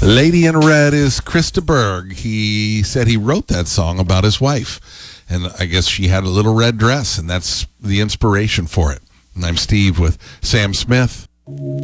Lady in Red is Krista Berg. He said he wrote that song about his wife. And I guess she had a little red dress, and that's the inspiration for it. And I'm Steve with Sam Smith.